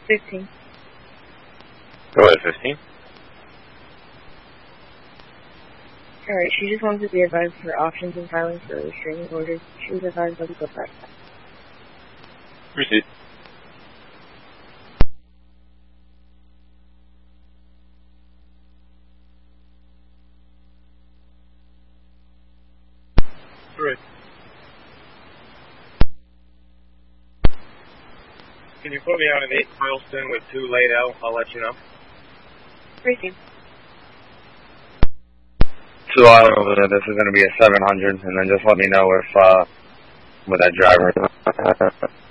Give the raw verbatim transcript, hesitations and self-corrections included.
fifteen. Go ahead, fifteen. Alright, she just wants to be advised of her options in filing for a restraining order. She was advised of the press. Proceed. Three. Can you put me on an eight milestone with two laid out? I'll let you know. Briefing. Two auto over there. This is going to be a seven hundred, and then just let me know if, uh, with that driver.